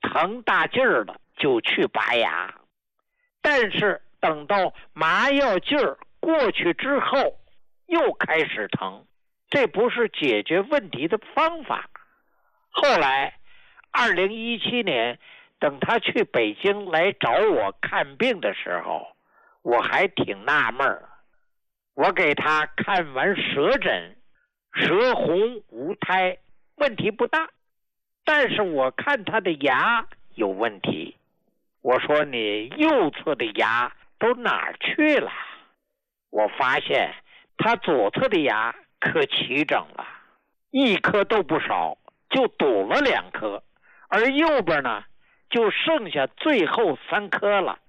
疼大劲儿了，就去拔牙。但是等到麻药劲儿过去之后，又开始疼，这不是解决问题的方法。后来2017年，等他去北京来找我看病的时候，我还挺纳闷儿。我给他看完舌诊，舌红无苔，问题不大。但是我看他的牙有问题。我说你右侧的牙都哪儿去了？我发现他左侧的牙可齐整了，一颗都不少，就堵了2颗，而右边呢就剩下最后3颗了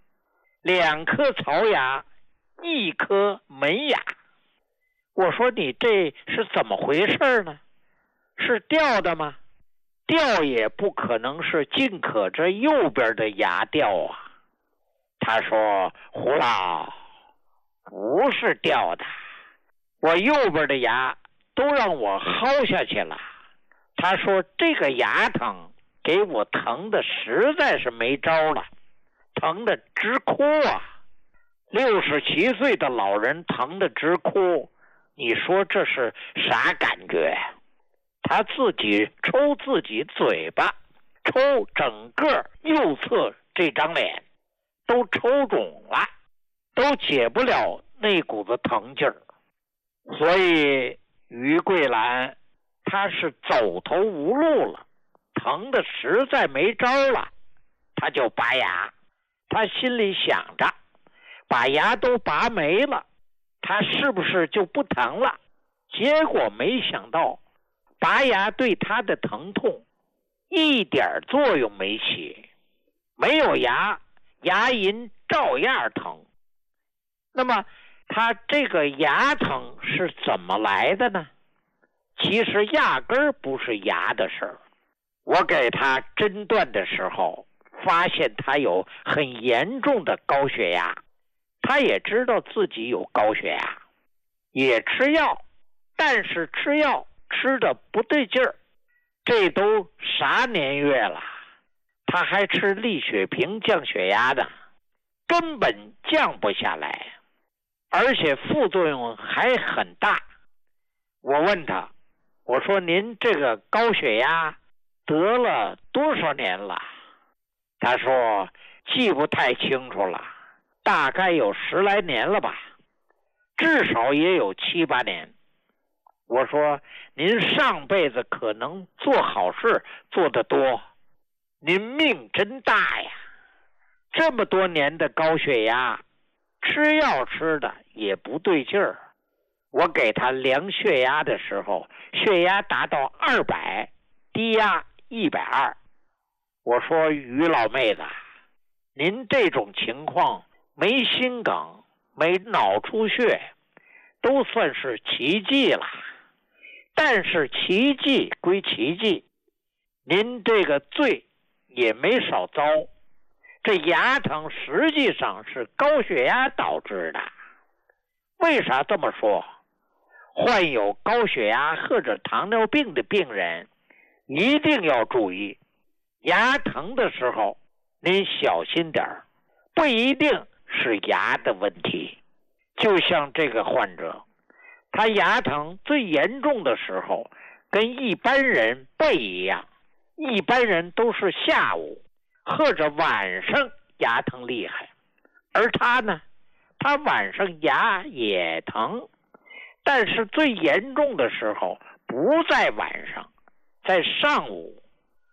，2颗槽牙，1颗门牙。我说你这是怎么回事呢？是掉的吗？掉也不可能是尽可这右边的牙掉啊。他说胡老，不是掉的，我右边的牙都让我薅下去了。他说这个牙疼给我疼的实在是没招了，疼的直哭啊。67岁的老人疼的直哭，你说这是啥感觉？他自己抽自己嘴巴，抽整个右侧这张脸，都抽肿了，都解不了那股子疼劲儿。所以于桂兰他是走投无路了，疼的实在没招了，他就拔牙。他心里想着，把牙都拔没了，他是不是就不疼了？结果没想到，拔牙对他的疼痛一点作用没起，没有牙，牙龈照样疼。那么他这个牙疼是怎么来的呢？其实压根儿不是牙的事儿。我给他诊断的时候，发现他有很严重的高血压，他也知道自己有高血压，也吃药，但是吃药吃的不对劲儿。这都啥年月了，他还吃利血平降血压的，根本降不下来，而且副作用还很大。我问他，我说您这个高血压得了多少年了？他说记不太清楚了，大概有10来年了吧，至少也有7、8年。我说您上辈子可能做好事做得多，您命真大呀，这么多年的高血压，吃药吃的也不对劲儿。我给他量血压的时候，血压达到200，低压120。我说于老妹子，您这种情况没心梗，没脑出血，都算是奇迹了。但是奇迹归奇迹，您这个罪也没少遭。这牙疼实际上是高血压导致的。为啥这么说？患有高血压或者糖尿病的病人一定要注意，牙疼的时候您小心点儿，不一定是牙的问题。就像这个患者，他牙疼最严重的时候跟一般人不一样，一般人都是下午或者晚上牙疼厉害，而他呢，他晚上牙也疼，但是最严重的时候不在晚上，在上午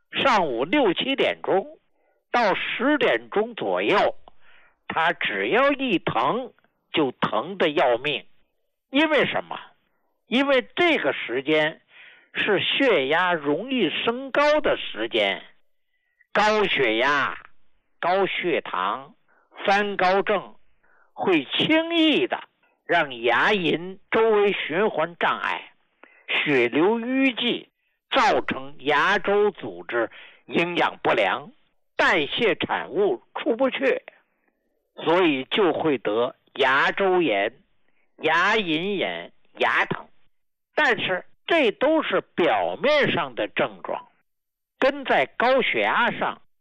6、7点钟到10点钟左右，他只要一疼就疼得要命。因为什么？因为这个时间是血压容易升高的时间，高血压、高血糖、3高症会轻易的让牙龈周围循环障碍，血流淤积，造成牙周组织营养不良，代谢产物出不去，所以就会得牙周炎、牙龈炎、牙疼。但是这都是表面上的症状，跟在高血压上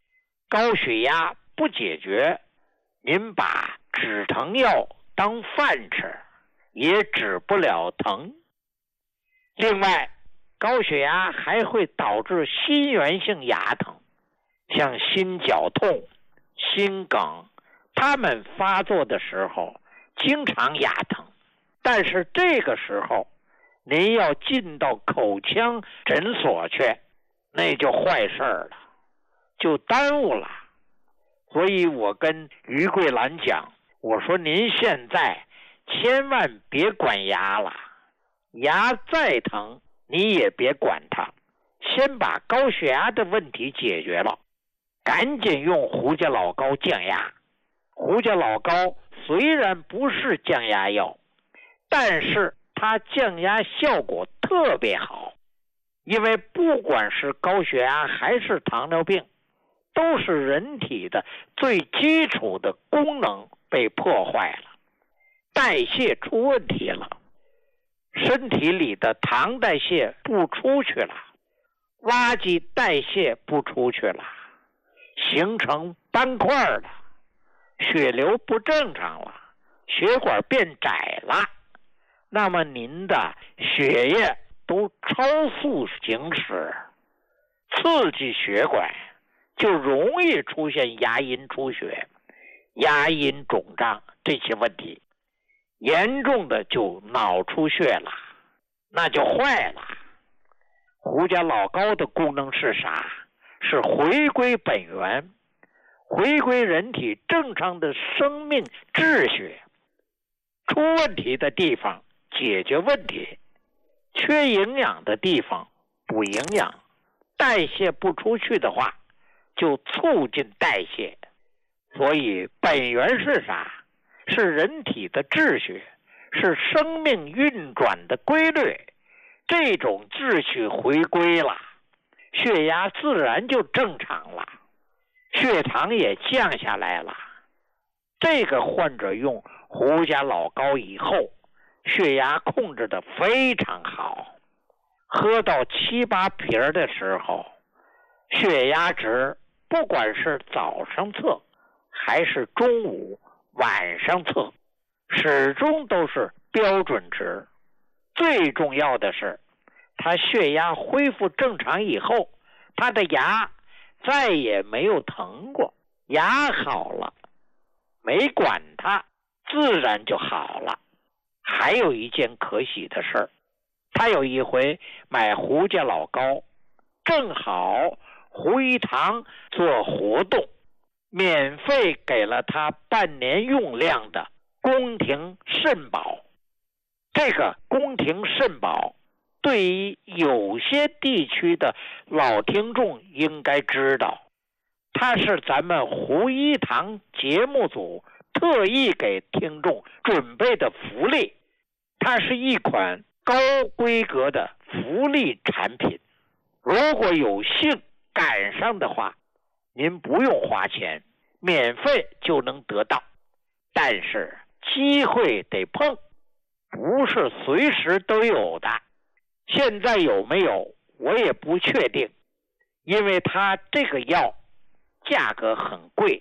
高血压不解决，您把止疼药当饭吃，也止不了疼。另外，高血压还会导致心源性牙疼，像心绞痛、心梗，它们发作的时候经常牙疼，但是这个时候您要进到口腔诊所去，那就坏事了，就耽误了。所以我跟于桂兰讲，我说您现在千万别管牙了，牙再疼你也别管它，先把高血压的问题解决了，赶紧用胡家老膏降压。胡家老膏虽然不是降压药，但是它降压效果特别好，因为不管是高血压还是糖尿病，都是人体的最基础的功能被破坏了，代谢出问题了，身体里的糖代谢不出去了，垃圾代谢不出去了，形成斑块了，血流不正常了，血管变窄了，那么您的血液都超速行驶，刺激血管，就容易出现牙龈出血、牙龈肿胀这些问题，严重的就脑出血了，那就坏了。胡家老膏的功能是啥？是回归本源，回归人体正常的生命秩序，出问题的地方解决问题，缺营养的地方补营养，代谢不出去的话就促进代谢。所以本源是啥？是人体的秩序，是生命运转的规律。这种秩序回归了，血压自然就正常了，血糖也降下来了。这个患者用胡家老膏以后，血压控制得非常好，喝到7、8瓶的时候，血压值不管是早上测还是中午、晚上测，始终都是标准值。最重要的是，他血压恢复正常以后，他的牙再也没有疼过，牙好了，没管它，自然就好了。还有一件可喜的事儿，他有一回买胡家老膏，正好胡一堂做活动，免费给了他半年用量的宫廷肾宝。这个宫廷肾宝对于有些地区的老听众应该知道，它是咱们胡一堂节目组特意给听众准备的福利，它是一款高规格的福利产品，如果有幸赶上的话，您不用花钱，免费就能得到，但是机会得碰，不是随时都有的。现在有没有我也不确定，因为它这个药价格很贵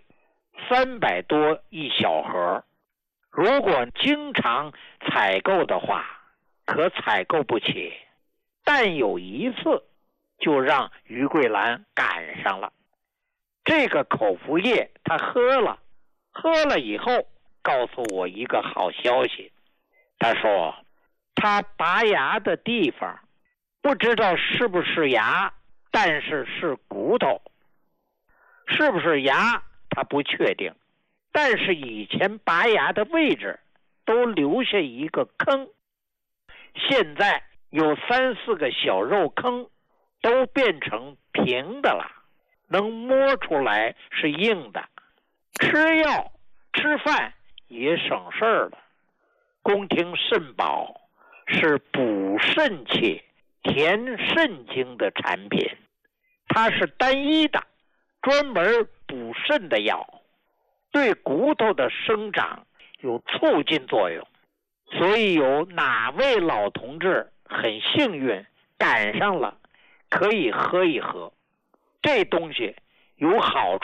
，300多一小盒，如果经常采购的话可采购不起，但有一次就让于桂兰赶上了。这个口服液他喝了以后告诉我一个好消息，他说他拔牙的地方不知道是不是牙，但是是骨头，是不是牙他不确定，但是以前拔牙的位置都留下一个坑，现在有3、4个小肉坑都变成平的了，能摸出来是硬的，吃药吃饭也省事儿了。宫廷肾宝是补肾气、填肾精的产品，它是单一的专门补肾的药，对骨头的生长有促进作用。所以有哪位老同志很幸运赶上了，可以喝一喝，这东西有好